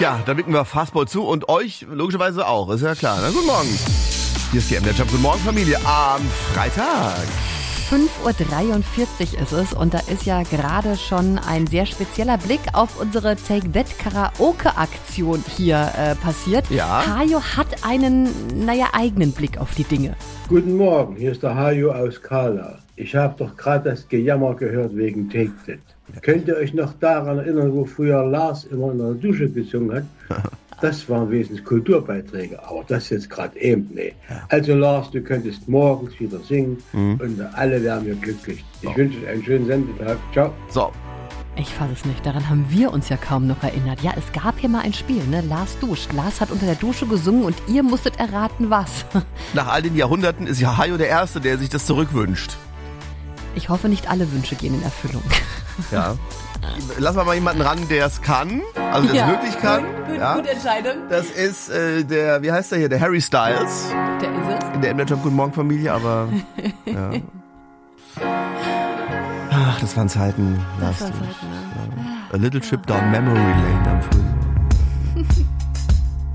Ja, da blicken wir Fastball zu und euch logischerweise auch, ist ja klar. Na, guten Morgen. Hier ist die MDR Job. Guten Morgen, Familie, am Freitag. 5.43 Uhr ist es und da ist ja gerade schon ein sehr spezieller Blick auf unsere Take That Karaoke-Aktion hier passiert. Ja. Hajo hat einen, eigenen Blick auf die Dinge. Guten Morgen, hier ist der Hajo aus Kala. Ich habe doch gerade das Gejammer gehört wegen Take That. Könnt ihr euch noch daran erinnern, wo früher Lars immer in der Dusche gesungen hat? Das waren wesentlich Kulturbeiträge, aber das jetzt gerade eben, nee. Also Lars, du könntest morgens wieder singen und alle wären wir glücklich. Ich wünsche euch einen schönen Sendetag. Ciao. So. Ich fasse es nicht, daran haben wir uns ja kaum noch erinnert. Ja, es gab hier mal ein Spiel, ne? Lars duscht. Lars hat unter der Dusche gesungen und ihr musstet erraten, was. Nach all den Jahrhunderten ist ja Hajo der Erste, der sich das zurückwünscht. Ich hoffe, nicht alle Wünsche gehen in Erfüllung. Ja. Lassen wir mal jemanden ran, der es kann, also der es wirklich kann. Gute Entscheidung. Das ist wie heißt der hier, der Harry Styles. Der ist es. In der MDR Job Guten Morgen Familie, aber ja. Ach, das waren Zeiten. Das waren Zeiten, A Little Trip Down Memory Lane am frühen